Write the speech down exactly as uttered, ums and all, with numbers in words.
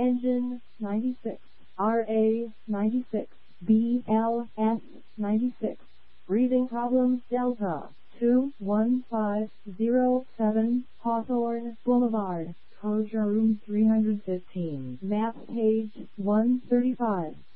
Engine ninety-six, R A ninety-six, B L S ninety-six. Breathing problems Delta two one five zero seven Hawthorne Boulevard. Closure room three hundred fifteen. Map page one thirty-five.